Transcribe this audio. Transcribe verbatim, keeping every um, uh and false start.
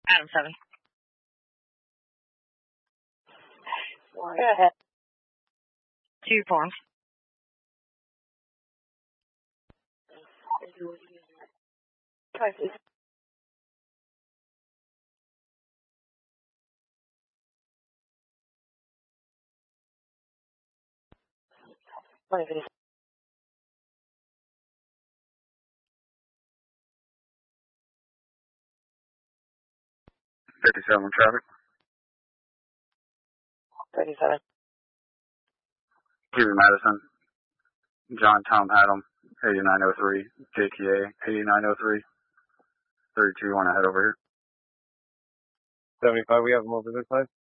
Adam seven. Go ahead. Two forms. Try please. Twenty please. fifty-seven traffic. thirty-seven. Cuban Madison. John Tom Adam. eighty-nine oh three. J T A. eighty-nine oh three. thirty-two, want to head over here. seventy-five, we have them over this side.